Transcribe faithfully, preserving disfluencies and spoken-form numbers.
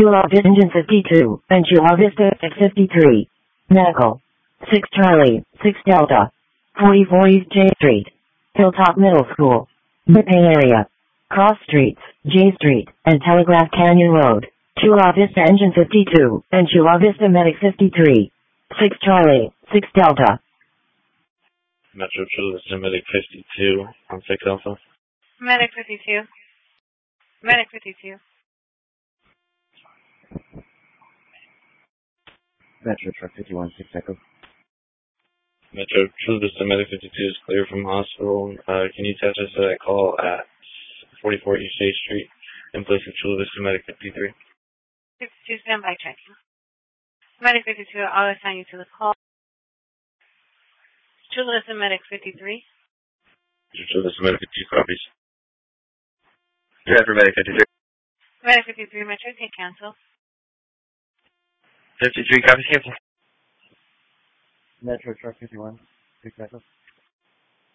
Chula Vista Engine fifty-two, and Chula Vista at fifty-three. Medical. six Charlie, six Delta. forty-four East J Street. Hilltop Middle School. Whipping area. Cross Streets, J Street, and Telegraph Canyon Road. Chula Vista Engine fifty-two, and Chula Vista Medic fifty-three. six Charlie, six Delta. Metro Chula Vista Medic fifty-two on six Alpha. Medic fifty-two. Medic fifty-two. Metro Truck fifty-one, six Echo. Metro Chula Vista Medic fifty-two is clear from hospital. Uh, can you attach us to that call at forty-four East J Street in place of Chula Vista Medic fifty-three? fifty-two, standby checking. Medic fifty-two, I'll assign you to the call. Chula Vista Medic fifty-three. Chula Vista Medic fifty-two copies. Transfer Medic fifty-three. Medic fifty-three, Metro, okay, cancel. fifty-three copies, cancel. Metro Truck fifty-one, six Echo.